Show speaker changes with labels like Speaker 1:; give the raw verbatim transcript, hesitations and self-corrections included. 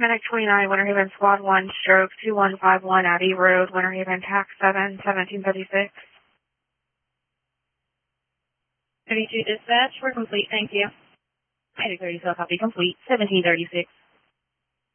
Speaker 1: Medic twenty-nine, Winter Haven Squad one, stroke two one five one, Abbey Road, Winter Haven, tax seven, seventeen thirty-six.
Speaker 2: thirty-two dispatch, we're complete, thank you.
Speaker 3: Medic thirty-seven, copy complete, seventeen thirty-six.